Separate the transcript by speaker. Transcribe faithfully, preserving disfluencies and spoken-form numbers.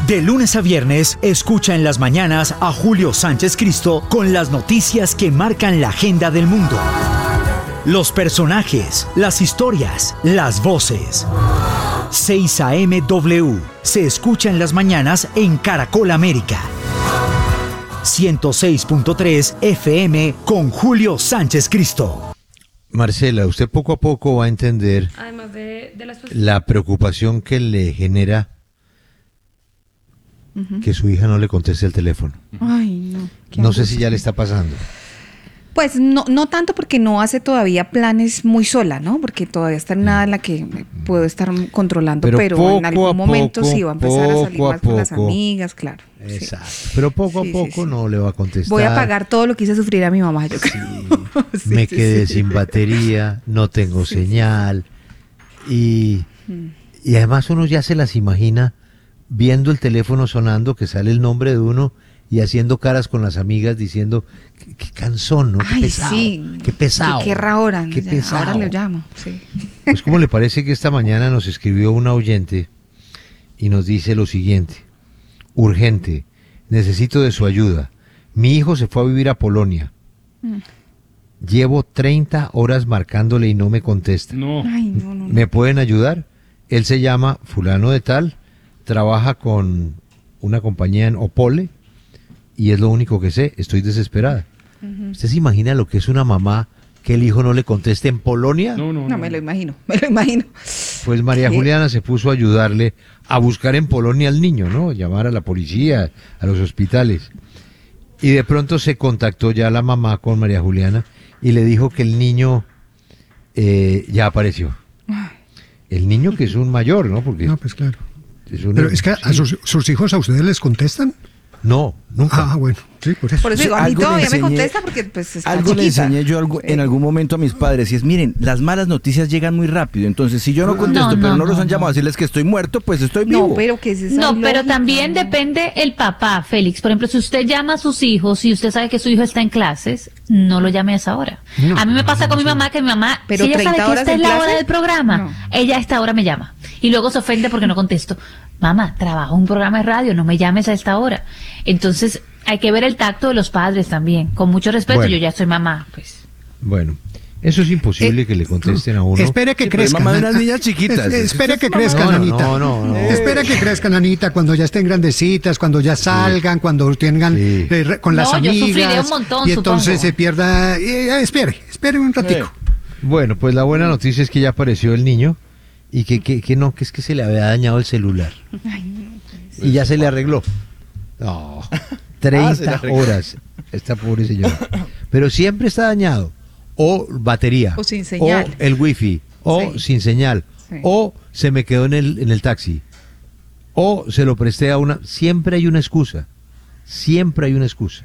Speaker 1: De lunes a viernes, escucha en las mañanas a Julio Sánchez Cristo con las noticias que marcan la agenda del mundo. Los personajes, las historias, las voces. seis A M W se escucha en las mañanas en Caracol América. ciento seis punto tres F M con Julio Sánchez Cristo.
Speaker 2: Marcela, usted poco a poco va a entender
Speaker 3: Además de, de las
Speaker 2: la preocupación que le genera uh-huh. que su hija no le conteste el teléfono.
Speaker 4: Ay, no.
Speaker 2: No sé si ya le está pasando.
Speaker 4: Pues no, no tanto porque no hace todavía planes muy sola, ¿no? Porque todavía está en una en la que puedo estar controlando, pero,
Speaker 2: pero
Speaker 4: en algún momento
Speaker 2: poco,
Speaker 4: sí va a empezar a salir más
Speaker 2: poco.
Speaker 4: con las amigas, claro.
Speaker 2: Exacto. Sí. Pero poco
Speaker 4: sí,
Speaker 2: a poco
Speaker 4: sí, sí.
Speaker 2: no le va a contestar.
Speaker 4: Voy a pagar todo lo que hice sufrir a mi mamá, yo creo.
Speaker 2: Sí.
Speaker 4: sí,
Speaker 2: Me
Speaker 4: sí,
Speaker 2: quedé
Speaker 4: sí.
Speaker 2: sin batería, no tengo
Speaker 4: sí,
Speaker 2: señal.
Speaker 4: Sí.
Speaker 2: Y, y además uno ya se las imagina viendo el teléfono sonando, que sale el nombre de uno y haciendo caras con las amigas diciendo, qué, qué cansón, ¿no? Qué
Speaker 4: Ay,
Speaker 2: pesado,
Speaker 4: sí.
Speaker 2: qué pesado.
Speaker 4: ¿Qué querrá ahora?
Speaker 2: Qué
Speaker 4: Ya,
Speaker 2: pesado.
Speaker 4: ahora le llamo, sí.
Speaker 2: Pues ¿cómo le parece que esta mañana nos escribió una oyente y nos dice lo siguiente? Urgente, necesito de su ayuda. Mi hijo se fue a vivir a Polonia. Mm. Llevo treinta horas marcándole y no me contesta.
Speaker 3: No.
Speaker 4: Ay, no, no, no.
Speaker 2: ¿Me pueden ayudar? Él se llama fulano de tal, trabaja con una compañía en Opole y es lo único que sé, estoy desesperada. Uh-huh. ¿Usted se imagina lo que es una mamá que el hijo no le conteste en Polonia?
Speaker 3: No, no, no.
Speaker 4: No, me lo imagino, me lo imagino.
Speaker 2: Pues María
Speaker 4: ¿Qué?
Speaker 2: Juliana se puso a ayudarle a buscar en Polonia al niño, ¿no? Llamar a la policía, a los hospitales. Y de pronto se contactó ya la mamá con María Juliana y le dijo que el niño eh, ya apareció. El niño que es un mayor, ¿no? Porque
Speaker 5: no, pues claro.
Speaker 2: Es un,
Speaker 5: Pero es que a sus, sus hijos a ustedes les contestan.
Speaker 2: No, nunca.
Speaker 5: Ah, bueno, sí, por eso.
Speaker 4: Por eso digo, a mí
Speaker 6: Algo
Speaker 4: todavía
Speaker 6: le enseñé-
Speaker 4: me contesta porque pues está
Speaker 6: Algo le
Speaker 4: chiquita.
Speaker 6: enseñé yo algo, en algún momento a mis padres y es, miren, las malas noticias llegan muy rápido, entonces si yo no contesto,
Speaker 7: No, no,
Speaker 6: pero no, los
Speaker 7: no,
Speaker 6: han llamado
Speaker 7: no.
Speaker 6: a decirles que estoy muerto, pues estoy vivo.
Speaker 4: No, pero que es esa
Speaker 7: No, pero
Speaker 4: lógica,
Speaker 7: también
Speaker 4: ¿no?
Speaker 7: depende el papá, Félix. Por ejemplo, si usted llama a sus hijos y usted sabe que su hijo está en clases, no lo llame a esa hora.
Speaker 5: No,
Speaker 7: a mí me
Speaker 5: no,
Speaker 7: pasa
Speaker 5: no,
Speaker 7: con mi
Speaker 5: no.
Speaker 7: mamá que mi mamá,
Speaker 4: Pero
Speaker 7: si ella sabe
Speaker 4: treinta
Speaker 7: que
Speaker 4: horas
Speaker 7: esta es
Speaker 4: en
Speaker 7: la
Speaker 4: clase,
Speaker 7: hora del programa,
Speaker 4: no.
Speaker 7: ella a esta hora me llama. Y luego se ofende porque no contesto. Mamá, trabajo en un programa de radio, no me llames a esta hora. Entonces, hay que ver el tacto de los padres también. Con mucho respeto,
Speaker 2: Bueno.
Speaker 7: yo ya soy mamá, pues.
Speaker 2: Bueno, eso es imposible
Speaker 5: Eh,
Speaker 2: que le contesten a uno.
Speaker 5: Espere que
Speaker 6: Sí, pero es
Speaker 5: crezcan.
Speaker 6: mamá de unas
Speaker 5: Ah,
Speaker 6: niñas chiquitas.
Speaker 5: es- espere
Speaker 6: Es
Speaker 5: que
Speaker 6: mamá.
Speaker 5: crezcan,
Speaker 2: No, no,
Speaker 5: Anita.
Speaker 2: no, no, no.
Speaker 5: Espere que crezcan, Anita, cuando ya estén grandecitas, cuando ya salgan, cuando tengan
Speaker 2: Sí.
Speaker 5: eh, re- con
Speaker 7: No,
Speaker 5: las
Speaker 7: yo
Speaker 5: amigas.
Speaker 7: sufriré un montón,
Speaker 5: y entonces
Speaker 7: supongo.
Speaker 5: se pierda. eh, espere, espere un ratico.
Speaker 2: Bueno, pues la buena noticia es que ya apareció el niño y que, que, que no, que es que se le había dañado el celular. Y ya se le arregló. No,
Speaker 6: Ah, se le
Speaker 2: treinta
Speaker 6: arregló.
Speaker 2: horas, esta pobre señora. Pero siempre está dañado. O batería.
Speaker 4: O sin señal.
Speaker 2: O el wifi. O
Speaker 4: Sí.
Speaker 2: sin señal.
Speaker 4: Sí.
Speaker 2: O se me quedó en el, en el taxi. O se lo presté a una... Siempre hay una excusa. Siempre hay una excusa.